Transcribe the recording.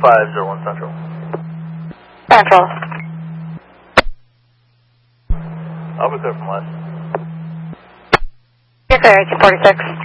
501 Central. Central. I'll be clear from west. You're clear, 246.